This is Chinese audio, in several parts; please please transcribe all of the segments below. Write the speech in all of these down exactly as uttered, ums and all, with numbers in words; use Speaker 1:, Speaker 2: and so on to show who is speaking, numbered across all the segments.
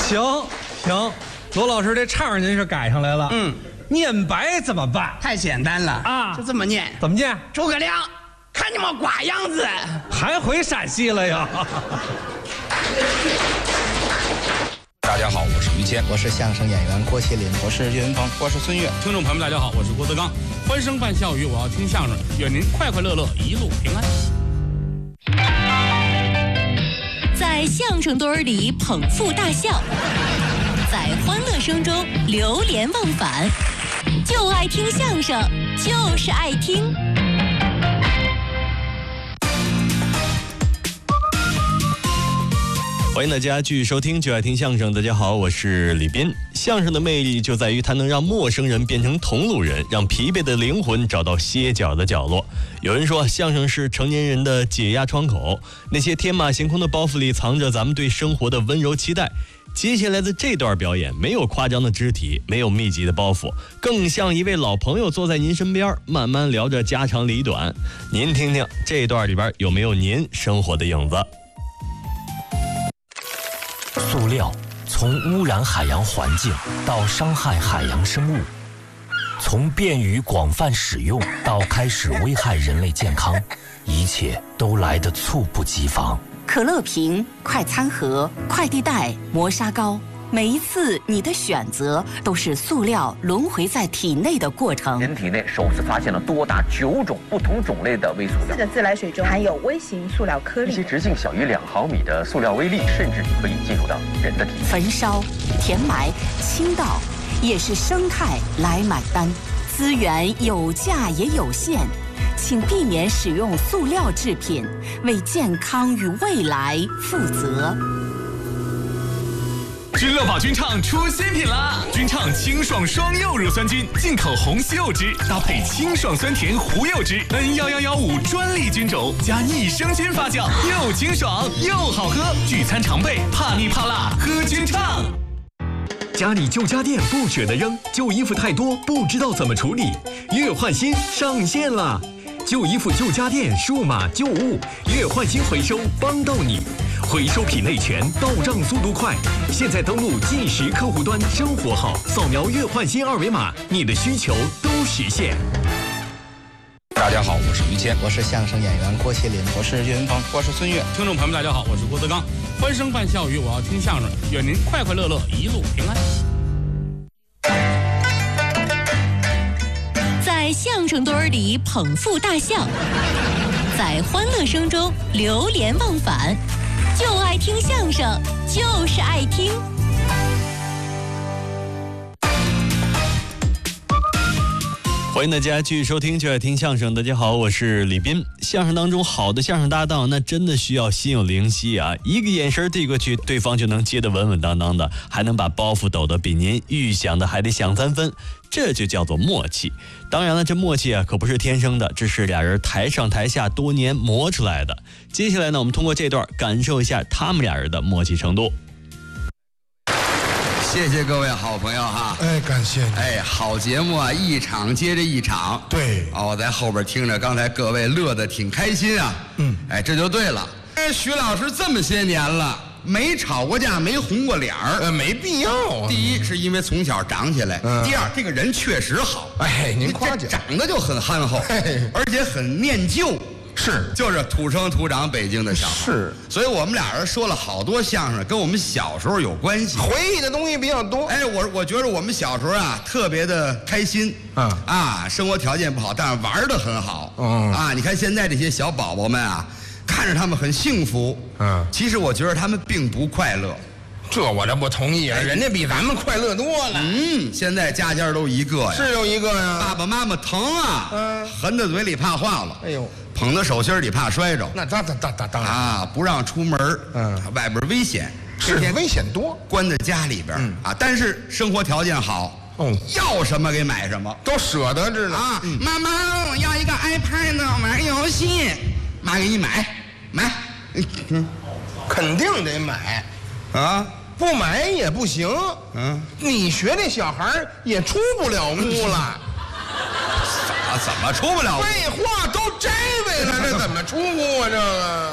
Speaker 1: 行行，罗老师这唱您是改上来了。嗯，念白怎么办？
Speaker 2: 太简单了啊，就这么念。
Speaker 1: 怎么念？
Speaker 2: 诸葛亮，看你们寡样子，
Speaker 1: 还回陕西了呀？
Speaker 3: 大家好，我是于谦，
Speaker 4: 我是相声演员郭麒麟，我是岳云鹏，我是孙越。
Speaker 5: 听众朋友们，大家好，我是郭德纲。欢声伴笑语，我要听相声，愿您快快乐乐，一路平安。
Speaker 6: 在相声堆儿里捧腹大笑，在欢乐声中流连忘返，就爱听相声，就是爱听。
Speaker 7: 欢迎大家继续收听就爱听相声。大家好，我是李斌。相声的魅力就在于它能让陌生人变成同路人，让疲惫的灵魂找到歇脚的角落。有人说相声是成年人的解压窗口，那些天马行空的包袱里藏着咱们对生活的温柔期待。接下来的这段表演没有夸张的肢体，没有密集的包袱，更像一位老朋友坐在您身边，慢慢聊着家长里短。您听听这段里边有没有您生活的影子？
Speaker 8: 塑料从污染海洋环境到伤害海洋生物，从便于广泛使用到开始危害人类健康，一切都来得猝不及防。
Speaker 6: 可乐瓶、快餐盒、快递袋、磨砂膏，每一次你的选择都是塑料轮回在体内的过程。
Speaker 9: 人体内首次发现了多达九种不同种类的微塑料。
Speaker 10: 四个自来水中含有微型塑料颗粒，
Speaker 9: 一些直径小于两毫米的塑料微粒，甚至可以进入到人的体内。
Speaker 6: 焚烧、填埋、倾倒，也是生态来买单。资源有价也有限，请避免使用塑料制品，为健康与未来负责。
Speaker 11: 君乐宝君畅出新品啦！君畅清爽双柚乳酸菌，进口红西柚汁搭配清爽酸甜胡柚汁 N 一一一五专利菌种加益生菌发酵，又清爽又好喝。聚餐常备，怕腻怕辣喝君畅。
Speaker 12: 家里旧家电不舍得扔，旧衣服太多不知道怎么处理，月换新上线了。旧衣服旧家电数码旧物月换新回收帮到你，回收品类全，到账速度快。现在登录计时客户端生活号，扫描月换新二维码，你的需求都实现。
Speaker 3: 大家好，我是于谦，
Speaker 4: 我是相声演员郭麒麟，我是岳云鹏，我是孙越。
Speaker 5: 听众朋友们，大家好，我是郭德纲。欢声伴笑语，我要听相声，愿您快快乐乐，一路平安。
Speaker 6: 在相声堆儿里捧腹大笑，在欢乐声中流连忘返，就爱听相声，就是爱听。
Speaker 7: 欢迎大家继续收听就爱听相声。大家好，我是李斌。相声当中好的相声搭档，那真的需要心有灵犀啊，一个眼神递过去，对方就能接得稳稳当当的，还能把包袱抖得比您预想的还得响三分，这就叫做默契。当然了，这默契啊可不是天生的，这是俩人台上台下多年磨出来的。接下来呢，我们通过这段感受一下他们俩人的默契程度。
Speaker 13: 谢谢各位好朋友哈！
Speaker 14: 哎，感谢你！
Speaker 13: 哎，好节目啊，一场接着一场。
Speaker 14: 对，
Speaker 13: 哦，我在后边听着，刚才各位乐得挺开心啊。嗯，哎，这就对了。哎，徐老师这么些年了，没吵过架，没红过脸儿，
Speaker 14: 呃，没必要啊。
Speaker 13: 第一是因为从小长起来，嗯、第二这个人确实好。
Speaker 14: 哎，您夸奖，
Speaker 13: 长得就很憨厚，而且很念旧。
Speaker 14: 是，
Speaker 13: 就是土生土长北京的小孩，
Speaker 14: 是，
Speaker 13: 所以我们俩人说了好多相声，跟我们小时候有关系，
Speaker 14: 回忆的东西比较多。
Speaker 13: 哎，我我觉得我们小时候啊，特别的开心，啊啊，生活条件不好，但是玩的很好，嗯啊，你看现在这些小宝宝们啊，看着他们很幸福，嗯，其实我觉得他们并不快乐。
Speaker 14: 这我这不同意啊！人家比咱们快乐多了。
Speaker 13: 嗯，现在家家都一个呀，
Speaker 14: 是有一个呀。
Speaker 13: 爸爸妈妈疼啊，嗯，含在嘴里怕化了，
Speaker 14: 哎呦，
Speaker 13: 捧在手心里怕摔着。
Speaker 14: 那当当当当当然
Speaker 13: 啊，不让出门，嗯，外边危险，
Speaker 14: 是危险多，
Speaker 13: 关在家里边，嗯啊，但是生活条件好，哦，要什么给买什么，
Speaker 14: 都舍得着呢
Speaker 13: 啊。妈妈，我要一个 iPad 玩游戏，妈给你买，买，
Speaker 14: 嗯，肯定得买。啊，不买也不行。嗯，你学这小孩也出不了屋了。
Speaker 13: 怎么怎么出不了屋？
Speaker 14: 废话，都这位了，这怎么出屋啊？这个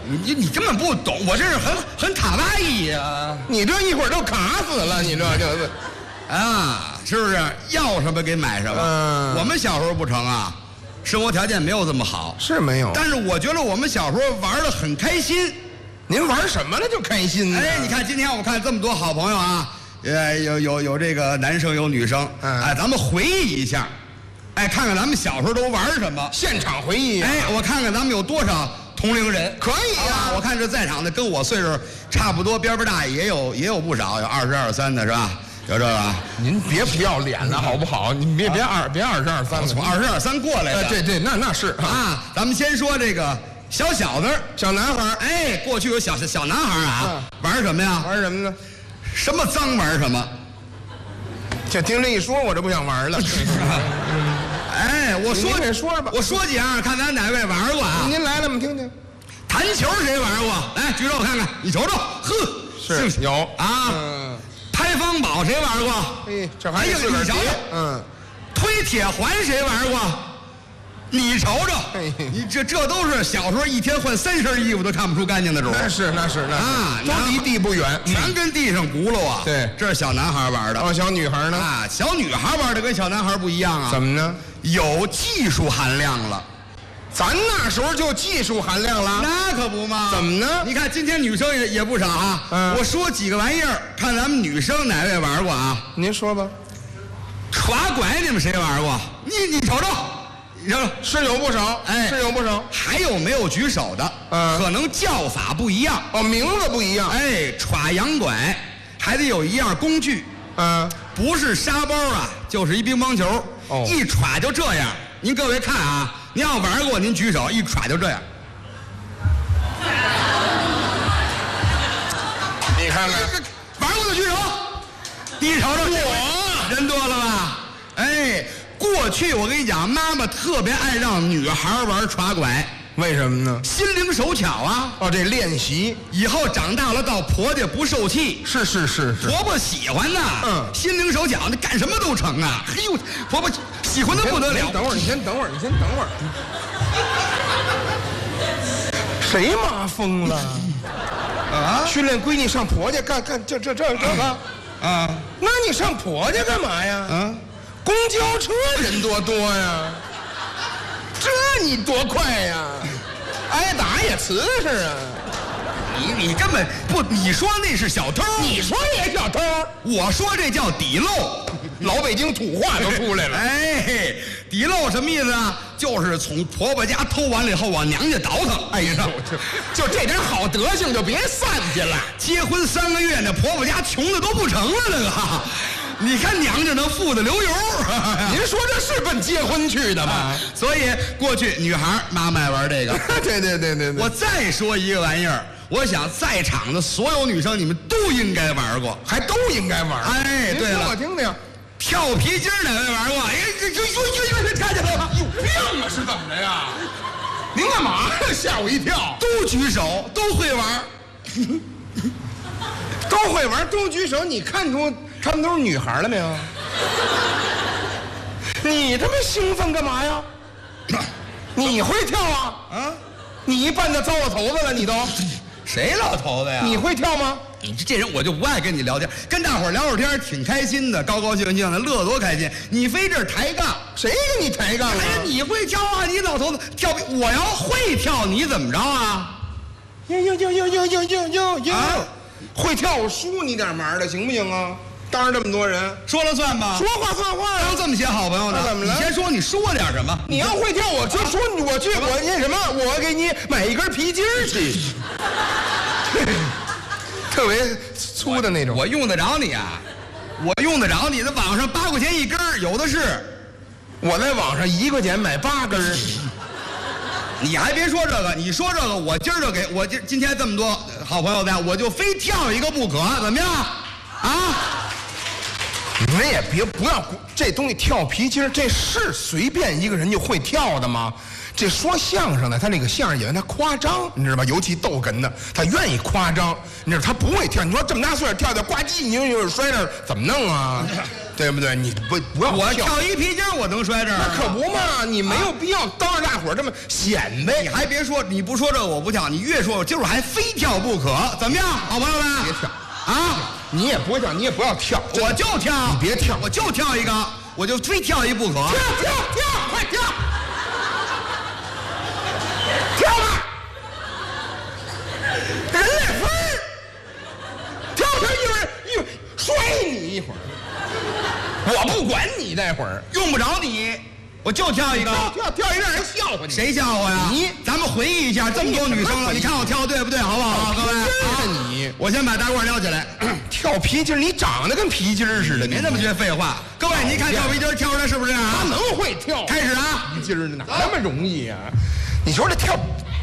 Speaker 13: 你你根本不懂，我这是很很卡哇伊呀！
Speaker 14: 你这一会儿都卡死了，你这就是，
Speaker 13: 啊，是不是？要什么给买什么？嗯，我们小时候不成啊，生活条件没有这么好，
Speaker 14: 是没有。
Speaker 13: 但是我觉得我们小时候玩得很开心。
Speaker 14: 您玩什么了就开心呢？
Speaker 13: 哎，你看今天我看这么多好朋友啊，呃，有有有这个男生有女生，嗯、哎，咱们回忆一下，哎，看看咱们小时候都玩什么，
Speaker 14: 现场回忆、啊。
Speaker 13: 哎，我看看咱们有多少同龄人，
Speaker 14: 可以
Speaker 13: 啊。我看这在场的跟我岁数差不多，边边大也有也有不少，有二十二三的是吧？有这个。
Speaker 14: 您别不要脸了好不好？您别别二、啊、别二十二三，
Speaker 13: 从二十二三过来的。
Speaker 14: 呃、对对，那那是
Speaker 13: 啊。咱们先说这个。小小子，
Speaker 14: 小男孩，
Speaker 13: 哎，过去有小小男孩啊，嗯、玩什么呀？
Speaker 14: 玩什么呢？
Speaker 13: 什么脏玩什么。
Speaker 14: 就听这一说，我就不想玩了。
Speaker 13: 哎，我说
Speaker 14: 这说吧，
Speaker 13: 我说几样，看咱哪位玩过啊？
Speaker 14: 您来了吗？听听。
Speaker 13: 弹球谁玩过？来举手看看，你瞅瞅，呵，
Speaker 14: 是有
Speaker 13: 啊。嗯。拍方宝谁玩过？
Speaker 14: 哎，这还有
Speaker 13: 你瞧瞧，
Speaker 14: 嗯。
Speaker 13: 推铁环谁玩过？你瞅瞅，你这这都是小时候一天换三身衣服都看不出干净的主。
Speaker 14: 那是那是那
Speaker 13: 啊，
Speaker 14: 都离地不远，
Speaker 13: 全跟地上轱辘啊。
Speaker 14: 对，
Speaker 13: 这是小男孩玩的。
Speaker 14: 哦，小女孩呢？
Speaker 13: 啊，小女孩玩的跟小男孩不一样啊。
Speaker 14: 怎么呢？
Speaker 13: 有技术含量了。
Speaker 14: 咱那时候就技术含量了。
Speaker 13: 那可不嘛。
Speaker 14: 怎么呢？
Speaker 13: 你看今天女生也也不少啊。嗯。我说几个玩意儿，看咱们女生哪位玩过啊？
Speaker 14: 您说吧。
Speaker 13: 耍拐你们谁玩过？你你瞅瞅。
Speaker 14: 是有不少，
Speaker 13: 哎，
Speaker 14: 是有不少，
Speaker 13: 还有没有举手的？嗯，可能叫法不一样，
Speaker 14: 哦，名字不一样。
Speaker 13: 哎，耍洋拐还得有一样工具，
Speaker 14: 嗯，
Speaker 13: 不是沙包啊，就是一乒乓球，哦，一耍就这样。您各位看啊，您要玩过，您举手，一耍就这样。
Speaker 14: 你看看，
Speaker 13: 玩过的举手，你瞅瞅我，人多了吧？哎。过去我跟你讲，妈妈特别爱让女孩玩耍拐，
Speaker 14: 为什么呢？
Speaker 13: 心灵手巧啊！
Speaker 14: 哦，这练习
Speaker 13: 以后长大了到婆家不受气。
Speaker 14: 是是是是，
Speaker 13: 婆婆喜欢呐，嗯，心灵手巧，那干什么都成啊！哎呦，婆婆喜欢的不得了。
Speaker 14: 等会儿，你先等会儿，你先等会儿。谁妈疯了？啊！训练闺女上婆家干干这这这这个啊？那你上婆家干嘛呀？啊？公交车人多多呀，这你多快呀，挨打也瓷实啊！
Speaker 13: 你你根本不，你说那是小偷，
Speaker 14: 你说也小偷，
Speaker 13: 我说这叫底漏，
Speaker 14: 老北京土话都出来了。
Speaker 13: 哎，底漏什么意思啊？就是从婆婆家偷完了以后往娘家倒腾。
Speaker 14: 哎呀，就就这点好德行就别散去了。
Speaker 13: 结婚三个月，那婆婆家穷的都不成了，那个。你看娘家能富得流油，
Speaker 14: 您说这是奔结婚去的吗？啊、
Speaker 13: 所以过去女孩妈妈爱玩这个。
Speaker 14: 对对对对对。
Speaker 13: 我再说一个玩意儿，我想在场的所有女生你们都应该玩过，
Speaker 14: 还都应该玩。
Speaker 13: 哎，对了，
Speaker 14: 我听听，
Speaker 13: 跳皮筋哪位玩过？哎，这这这这这看见了吗？
Speaker 14: 有病啊！是怎么的呀？您干嘛呀？吓我一跳！
Speaker 13: 都举手，都会玩，
Speaker 14: 都会玩，都举手。你看出？他们都是女孩了没有？你他妈兴奋干嘛呀？你会跳啊？啊！你扮的糟老头子了，你都？
Speaker 13: 谁老头子呀？
Speaker 14: 你会跳吗？
Speaker 13: 你这人我就不爱跟你聊天，跟大伙聊会儿天挺开心的，高高兴兴的，乐多开心。你非这抬杠，
Speaker 14: 谁跟你抬杠啊？
Speaker 13: 哎呀，你会跳啊？你老头子跳，我要会跳，你怎么着啊？
Speaker 14: 哟哟哟哟哟哟哟哟哟！会跳我输你点忙的，行不行啊？当着这么多人，
Speaker 13: 说了算吧？
Speaker 14: 说话算话，
Speaker 13: 当这么些好朋友呢？
Speaker 14: 怎么了？
Speaker 13: 你先说，你说点什么？
Speaker 14: 你要会跳，我就说我去，我那什么，我给你买一根皮筋去，特别粗的那种。
Speaker 13: 我用得着你啊？我用得着你？在网上八块钱一根，有的是。
Speaker 14: 我在网上一块钱买八根。
Speaker 13: 你还别说这个，你说这个，我今儿就给我今今天这么多好朋友在，我就非跳一个不可，怎么样？啊！
Speaker 14: 你们也别不要这东西跳皮筋，这是随便一个人就会跳的吗？ 这说相声的，他那个相声演员他夸张，你知道吧？尤其逗哏的，他愿意夸张，你知道他不会跳。你说这么大岁数跳跳呱唧，你就有摔那儿怎么弄啊？对不对？你不不要
Speaker 13: 我跳一皮筋我能摔这儿？
Speaker 14: 那可不嘛！你没有必要当着大伙儿这么显摆。
Speaker 13: 你还别说，你不说这我不跳，你越说我今儿还非跳不可，怎么样，好朋友们？
Speaker 14: 别跳
Speaker 13: 啊！
Speaker 14: 你也不会跳，你也不要跳，
Speaker 13: 我就跳。
Speaker 14: 你别跳，
Speaker 13: 我就跳一个，我就非跳一不可。
Speaker 14: 跳跳跳，快跳！跳吧！人来分儿，跳跳一会儿一会儿摔你一会儿。我不管你待会儿，
Speaker 13: 用不着你，我就跳一个，
Speaker 14: 跳跳一个让人笑话你。
Speaker 13: 谁笑话呀？
Speaker 14: 你，
Speaker 13: 咱们回忆一下，这么多女生了，你看我跳对不对？好不好，各位？
Speaker 14: 啊，你，
Speaker 13: 我先把大褂撩起来，
Speaker 14: 跳皮筋，你长得跟皮筋似的，
Speaker 13: 别那么些废话。各位，你看跳皮筋跳出来是不是啊？
Speaker 14: 他能会跳？
Speaker 13: 开始啊！
Speaker 14: 皮筋哪那么容易啊？你说这跳